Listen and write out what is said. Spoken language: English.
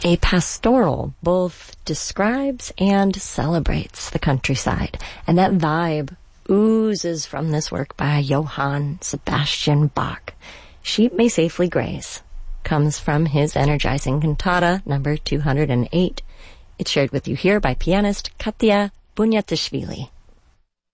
A pastoral both describes and celebrates the countryside, and that vibe oozes from this work by Johann Sebastian Bach. Sheep May Safely Graze comes from his energizing cantata number 208. It's shared with you here by pianist Katya Bunyatishvili.